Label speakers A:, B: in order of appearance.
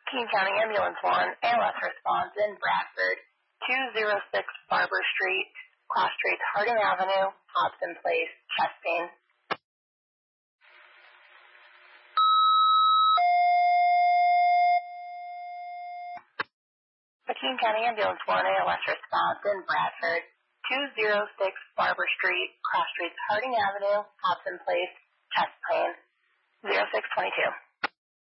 A: King County Ambulance 1, ALS response in Bradford, 206 Barber Street, cross streets Harding Avenue, Hobson Place, chest pain. The King County Ambulance 1, ALS response in Bradford, 206 Barber Street, cross streets Harding Avenue, Hobson Place, chest pain, 0622.